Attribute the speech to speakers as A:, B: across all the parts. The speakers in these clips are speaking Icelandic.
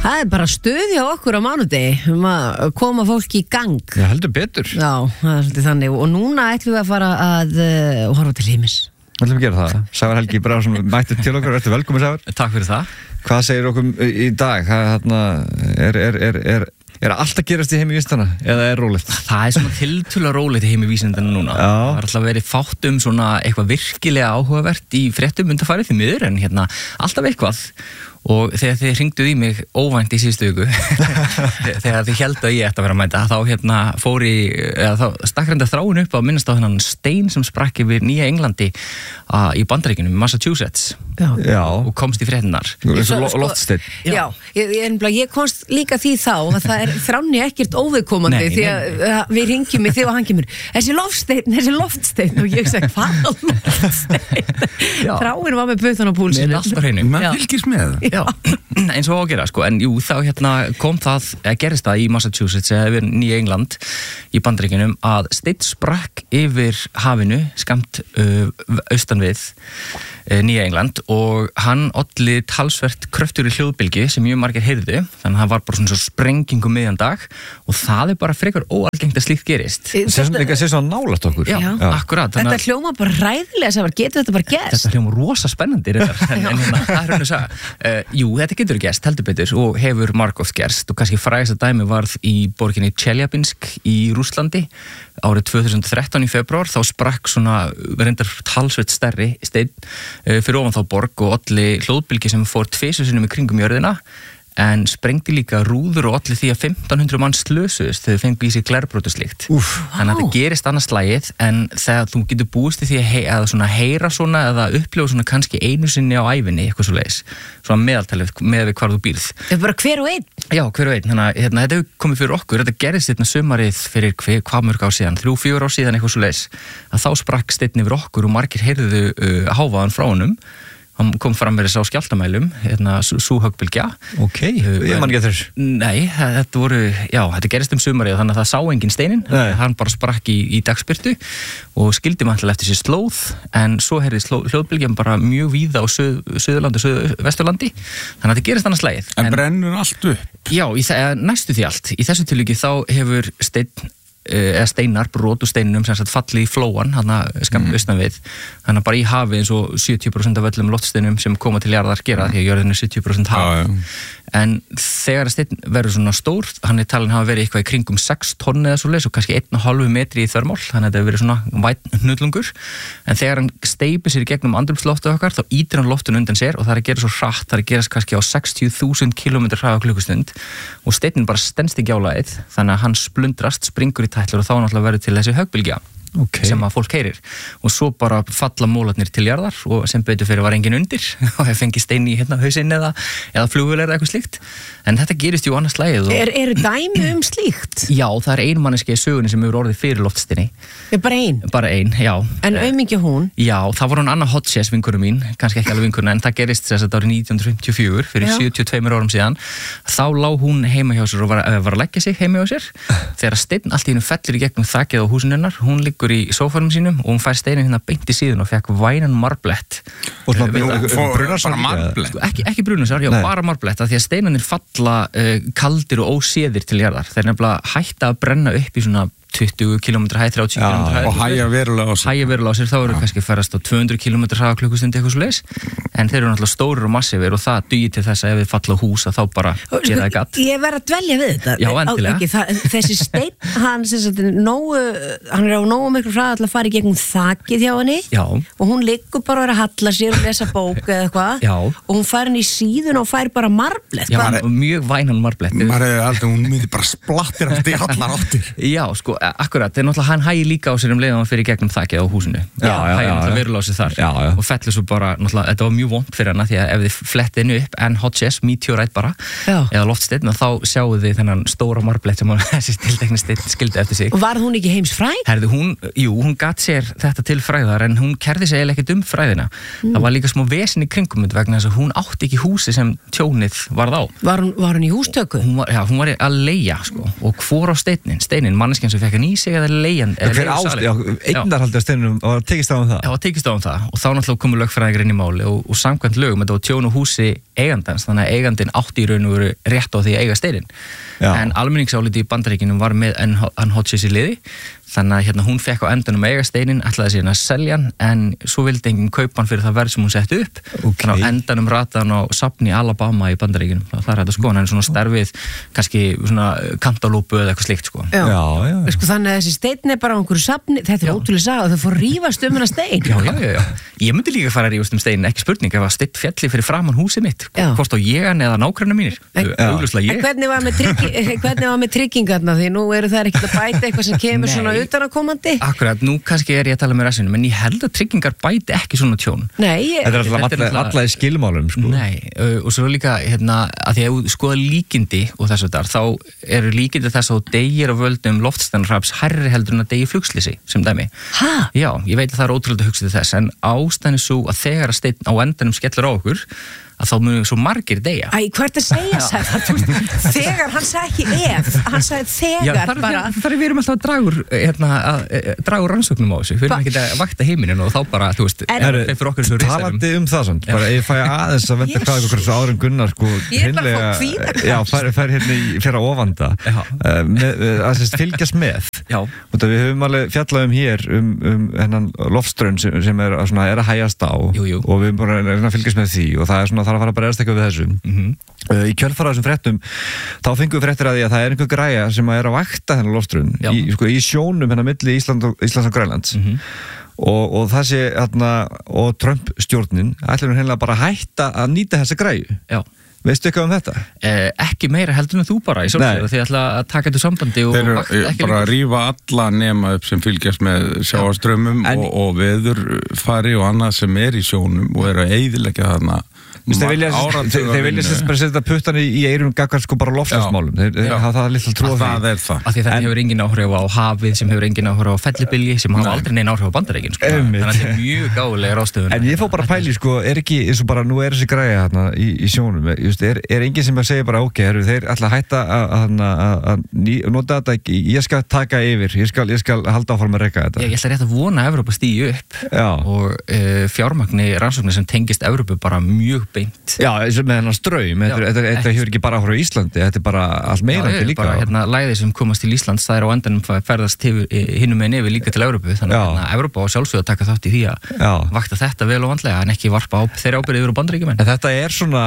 A: Það bara stuði á okkur á mánudegi að koma fólk í gang.
B: Já, heldur betur.
A: Já, það svolítið þannig. Og núna ætlum við að fara að horfa til himins.
B: Ætlum við að gera það. Sævar Helgi Bragason mættur til okkur. Ertu velkomin, Sævar?
C: Takk fyrir það.
B: Hvað segir okkur í dag? Er allt að gerast í heimi vísindana eða er rólegt?
C: Það svona tiltölulega rólegt í heimi vísindana núna.
B: Já.
C: Það alltaf verið fátt svona eitthvað virkilega áhugavert í fréttum undanfarið því miður en alltaf eitthvað. Og þegar þið hringduð í mig óvænt í síðustu viku þegar þið héldu að ég ætti að vera að mæta þá stakk reynda þráin upp að minnast á þennan stein sem sprakk yfir Nýja Englandi í Bandaríkjunum, Massachusetts.
B: Já.
C: Og komst í fréttinnar.
B: Eins og loftsteinn.
A: Já, ég komst líka því þá að það er þránni ekkert óviðkomandi því að við ringjum mig þig og hann kemur þessi loftsteinn og ég segi hvað loftsteinn? Þráin var með puðan á púlsinu.
C: Með allt á hreinu.
D: Maður fylgist með það.
C: Já, eins og á að gera en jú, þá kom það gerist það í Massachusetts eða yfir Nýja England í Bandaríkjunum að steinn sprakk yfir hafinu skammt austan við Nýja England og hann olli talsvert kröftugri hljóðbylgju sem mjög margir heyrðu, þannig að það var bara svona sprengingu miðjan dag og það bara frekar óalgengt að slíkt gerist.
B: Það sé svona nálægt okkur.
C: Já, akkurat.
A: Þetta hljóma bara ræðilega, Sævar, getur þetta bara gerst?
C: Þetta hljóma rosa spennandi en það er raun að sagja. Jú, þetta getur gerst, heldur betur og hefur margoft gerst og kannski frægasta dæmi varð í borginni Tjeljabinsk í Rússlandi árið 2013 í febrúar, þá sprakk svona reyndar talsvert stærri steinn fyrir ofan þá borg og olli hljóðbylgju sem fór 2 sinnum í kringum jörðina en sprengdi líka rúður og olli því að 1500 manns slösuðust þegar þau fengu í sig glerbrot og slíkt. Þannig að þetta gerist annars slagið en þegar þú getur búist í því að heyra svona eða upplifa svona kannski einu sinni á ævinni eitthvað svoleiðis, svona meðaltalið með við hvar þú býrð.
A: Það er bara hver og einn? Já,
C: hver og einn. Þannig að þetta hefur komið fyrir okkur, þetta gerist sumarið fyrir hvað mörg ár síðan, 3-4 ár síðan eitthvað svoleiðis, að þá sprakk steinn yfir okkur og margir heyrðu hávaðann frá honum. Hann kom fram með þess á skjálftamælum, sú höggbylgja.
B: Ok, ég man ekki eftir.
C: Nei, þetta gerist sumarið þannig að það sá enginn steininn, hann bara sprakk í dagsbirtu og skildi mannlega eftir sér slóð, en svo heyrðist hljóðbylgjan bara mjög víða á Suðurlandi og Vesturlandi, þannig að þetta gerist annars slagið.
D: En brennur allt upp?
C: Já, næstu því allt. Í þessu tilviki þá hefur steinar, brot úr steininum sem sagt fallið í flóan, skammt austan við, þannig að bara í hafi eins og 70% af öllum loftsteinum sem koma til jarðar gera því að jörðin er 70% haf. En þegar steinn verður svona stór, hann er talin hafa verið eitthvað í kringum 6 tonn eða svoleiðis og kannski 1,5 metri í þvermál, þannig að þetta hefur verið svona væn hnullungur, en þegar hann steypir sér í gegnum andrúmsloftið okkar, þá ýtir hann loftinu undan sér og það er að gera svo hratt, það er að gerast kannski á 60.000 km hraða á klukkustund og steinn bara stenst ekki á lagið, þannig að hann splundrast, springur í tætlur og þá náttúrulega verður til þessi höggbylgja. Sem að fólk heyrir og svo bara falla mólarnir til jarðar og sem betur fyrir var enginn undir og hef fengið stein í hausinn eða flugvél eða eitthvað slíkt en þetta gerist jú annars slagið
A: Eru dæmi slíkt?
C: Já, það er ein manneskja í sögunni sem hefur orðið fyrir loftsteini.
A: Bara ein? Bara
C: ein, já.
A: En aumingja hún?
C: Já, það var hún Anna Hodges vinkonu mín, kannski ekki alveg vinkonu en það gerist þess að árið 1954 fyrir 72 árum síðan. Þá lá hún heima hjá sér og var að leggja sig heima hjá sér þegar steinn allt í hennu fellur í gegnum þakið á húsinu hennar. Hún liggur í sófanum sínum og hún fær steinin beint í síðun og fekk vænan marblett.
B: Og bara
D: marblett?
C: Ekki brunasár, já, bara marblett af því að steinanir falla kaldir og óséðir til jarðar. Þeir nefnilega hætta að brenna upp í svona 20 km hæð, 30 km hæð
D: og hægja verulega á sér
C: þá eru kannski færast á 200 km hraða klukkustundi eitthvað svoleiðis en þeir eru náttúrulega stórir og massífir og það dugir til þess að ef þið falla á hús að þá bara gera það gatt.
A: Ég verð að dvelja við þetta.
C: Já, endilega.
A: Þessi steinn, hann er á nógu miklu hraða til að fara í gegnum þakið hjá henni.
C: Já.
A: Og hún liggur bara að vera að halla sér og lesa bók eða eitthvað.
C: Já.
A: Og hún fær henni í síðun og fær bara marblett.
C: Já, mjög vænan marblett.
D: Hún myndi bara splattir allt í allar áttir.
C: Já, sko, akkurat, þegar náttúrulega hann hægir líka á sér leiðan hann fyrir gegnum þakið á húsinu. Hægir náttúrulega verulega á sér þar og fellur svo bara, náttúrulega, þetta var mjög vont fyrir hana því að ef þið flettið henni upp en Hodges, meteorite bara, eða loftsteinn þá sjáu þið þennan stóra marblett sem þessi tiltekni steinn skildi eftir sig.
A: Og var hún ekki heimsfræg?
C: Herðu, hún gat sér þetta til fræðar en hún kærði sig eiginlega ekkert fræðina. Það var líka smá vesen í kringum vegna þess að hún átti ekki húsi sem tjónið varð á.
A: Var hún í hústöku?
C: Hún var að leigja, sko, og hvor á steinin manneskjan sem fekk taka ný sig eða leigan
B: hver eignarhaldi á steinunum og tekist á það?
C: Já, tekist á það og þá náttúrulega komu lögfræðingar inn í máli og samkvæmt lögum, þetta var tjón á húsi eigandans, þannig að eigandinn átti í raun og veru rétt á því að eiga steinin. En almenningsáliti í Bandaríkjunum var með NHTC í liði, þannig að hún fekk á endanum að eiga steinin, ætlaði síðan að selja hann, en svo vildi enginn kaupa hann fyrir það verð sem hún setti upp. Þannig að endanum rataði hann á safni í Alabama í Bandaríkjunum. Það er hægt að skoða hann svona sterfið, kannski svona kantalúpu eða eitthvað slíkt sko.
A: Já. Sko, þannig að þessi steinn er bara á einhverju safni, þetta er ótrúlega saga, þau fór rífast hennar stein.
C: Já. Ég myndi líka fara að rífast stein, ekki spurning, ef að steinn fjalli fyrir framan húsið mitt, hvort á ég hann eða nágrannar mínir.
A: Hvernig var með tryggingarna því nú eru það ekkert að bæta eitthvað sem kemur svona utanakomandi?
C: Akkurat, nú kannski er ég að tala með rassinum, en ég held að tryggingar bæti ekki svona tjón.
B: Þetta er alltaf alla í skilmálum, sko.
C: Nei, og svo líka, að því að þú skoða líkindi og þess að þá eru líkindi þess að þú deyir á völdum loftsteinarhraps hærri heldur en að deyja í flugslýsi, sem dæmi. Já, ég veit að það er ótrúlega að hugsa til þess, en ástæðan er svo að þegar að steinn á endanum skellur á okkur, að þá munum svo margir deyja.
A: Hvert að segja það? Þegar, hann sagði ekki ef, hann sagði þegar bara.
C: Það er við erum alltaf að draga úr rannsóknum á þessu, við erum ekki að vakta heiminin og þá bara, þú veist, fyrir okkur svo risarum.
B: Talandi það samt, bara ég fæ aðeins að venda hvað okkur svo árum Gunnar, sko,
A: ég er bara að fá kvíðakast.
B: Já, fær fyrir að ofanda, að fylgjast með.
C: Já.
B: Við höfum alveg fjallað hér hennan loftstraum sem er að hægjast á og við höfum bara að fylgjast með því og það er svona þarf að fara að bregðast eitthvað við þessu. Í kjölfara þessum fréttum þá fengum við fréttir að því að það er einhver græja sem er að vakta þennan loftstraum í sjónum hennar milli Íslands og Grænlands og það sé og Trump-stjórnin ætlar hún heimlega bara að hætta að nýta þessa græju.
C: Já.
B: Veistu eitthvað þetta?
C: Ekki meira heldur en þú bara í sjálfsögðu því ætla að taka þetta sambandi og
D: þeir eru bara að rífa alla nema upp sem fylgjast með sjávarströmmum og veðurfari og annað sem er í sjónum og eru að eyðileggja þarna.
B: Þeir vilja bara setja puttan í eirum gagnvart sko bara loftslagsmálum. Það er litla trú á því.
D: Það er það.
C: Af því þetta hefur engin áhrif á hafið sem hefur engin áhrif á fellibylji sem hafa aldrei neina áhrif á Bandaríkin sko. Þannig að þetta er mjög gáfulega ráðstöfun. En
B: ég fór bara að pæli sko, er ekki eins og bara nú er þessi græja þarna í sjónum. Er engin sem að segja bara ok, þeir ætla að hætta að nota þetta, ég skal taka yfir, ég skal halda áfram að reka þetta.
C: Ég ætla rétt að vona að Evrópa stígi upp og fjármagni rannsóknir sem tengist Evrópu bara mjög beint.
B: Já, með hennar straum, þetta hefur ekki bara áhrif á Íslandi, þetta er bara allt meirandi líka.
C: Já, bara læðið sem komast til Íslands, það er á endanum ferðast hinum með nefi líka til Evrópu, þannig að Evrópa á sjálfsögðu að taka þátt í því að vakta þetta vel og vandlega, en ekki varpa þeirra ábyrgð yfir á Bandaríkjumenn. En
B: þetta er svona,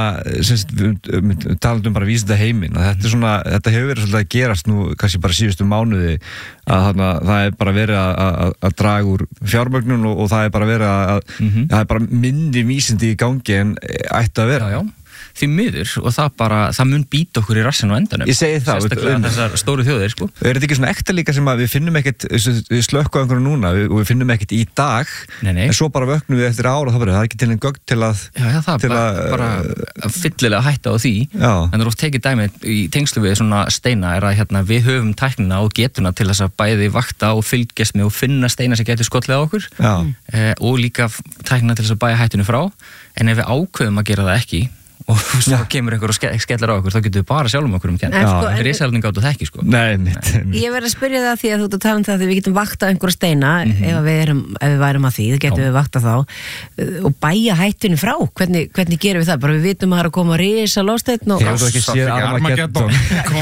B: talandum bara vísinda heiminn, þetta hefur verið svolítið að gerast nú, kannski bara síðustu mánuði, að það er bara verið að draga úr fjármögnun og það er bara verið það er bara minni vísindi í gangi en ætti að vera.
C: Já. Því miður og það mun býta okkur í rassinu á endanum.
B: Ég segi það.
C: Sérstaklega þessar stóru þjóðir, sko.
B: Er þetta ekki svona ekta líka sem að við finnum ekkert, við slökkum á einhverju núna og við finnum ekkert í dag, en svo bara vöknum við eftir ára og það er ekki til einn gögn til að...
C: Já, það bara fyllilega hætta á því. Já. En það er oft tekið dæmi í tengslu við svona steina er að við höfum tæknina og getuna til þess að bæði vakta og fylgjast með og finna steina sem getur skollið á okkur og líka tæknina til þess að bæja hættinu frá. En ef við ákveðum að gera það ekki og svo kemur einhver og skellar á okkur þá getum við bara sjálfum okkur kennt. Risaelding gátu það ekki sko.
B: Nei.
A: Ég verð að spyrja það því að þú ert að tala um það að við getum vaktað einhverja steina ef við værum að því, þá getum við vaktað þá og bæja hættinu frá. Hvernig gerum við það? Bara við vitum að það er að koma risa losteinn og...
B: Hefur þú ekki séð Armageddon?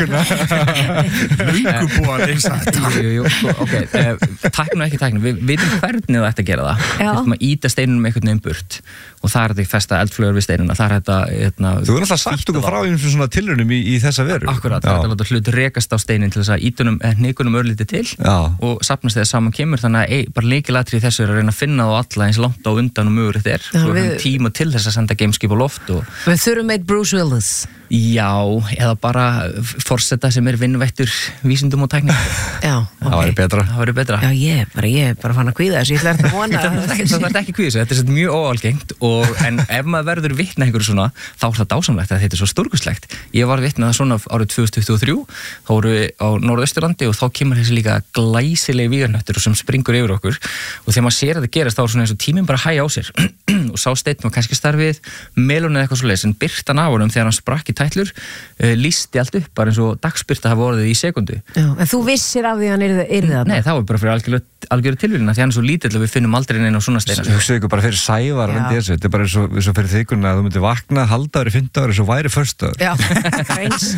D: Lungu búið að leysa þetta.
C: Jú, ok, tæknu ekki tæknu. Við vitum hvernig það ætti að gera það. Við ættum að íta steinunum einhvern veginn burt og það er þetta festa eldflögur við steinuna. Það er þetta
B: Þú er alltaf sagt okkur frá einu svona tilraunum í þessa veru.
C: Akkurat, það er að láta hluti rekast á steinin til þess að hnikunum örlítið til og safnast þegar saman kemur, þannig að bara lykilatriði þessu er að reyna að finna þá alla eins langt á undan og mögulegt er. Svo við tíma til þess að senda gameskip á loft og...
A: Við þurfum eitt Bruce Willis.
C: Já, eða bara forseta sem er vinnvættur vísindum og tækni.
A: Já, ok.
B: Það væri betra.
A: Já, ég er bara fann að kvíða þessu, ég ætla að vona
C: það er ekki kvíða þessu, þetta er mjög óalgengt en ef maður verður vitni einhverju svona þá er það dásamlegt að þetta er svo stórkuslegt. Ég var vitni að það svona árið 2023 þá voru við á Norðausturlandi og þá kemur þessi líka glæsilegi vígarnöttur sem springur yfir okkur og þegar maður sér að það gerast þá er svona eins og tíminn bara hægja á sér og sá steinn var kannski starfið melun eða eitthvað svoleiðis en birtan af honum þegar hann sprakk í tætlur, lýsti allt upp bara eins og dagsbirta hafa orðið í sekundu.
A: Já, en þú vissir af því að hann yrði þarna? Nei,
C: það var bara fyrir algjörðu tilvíðina því hann er svo lítill og við finnum aldrei neina á svona steina.
B: Þú hugsaðu ykkur bara fyrir Sævar þetta er bara eins og fyrir þykuna að þú myndir vakna halvdagur í 5 dagur eins og væri föstudagur.
A: Já, eins.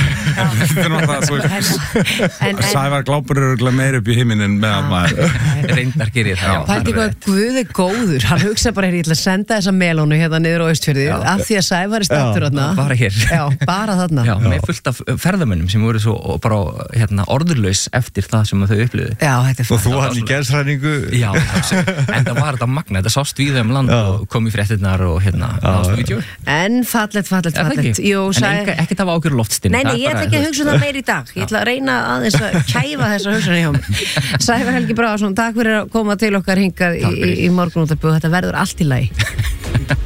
D: Sævar glápur eru meira upp í himinin meðan maður
C: reyndar gerir það.
A: Pældi hvað Guð er góður, hann hugsa bara ég ætla að senda þessa melónu hérna niður á Austfirði af því að Sævar er stattur þarna.
C: Bara hér.
A: Já, bara þarna.
C: Já, með fullt af ferðamönnum sem voru svo bara orðurlaus eftir það sem þau upplifðu.
A: Já, þetta er
B: og þú hann í geðsræningu.
C: Já, en það var þetta magna, þetta sást við land og kom í fréttirnar og nástu vídeo.
A: En fallegt. Jú,
C: en ekkert af ágjör loftstinn.
A: Nei, ég ætla ekki að hugsa það meir í dag. Ég ætla að reyna aðeins að kæfa þessa hugsanir hjá mig. Sævar Helgi Bragason, takk fyrir að koma til okkar hingað í Morgunútvarpið og þetta verður allt í lagi.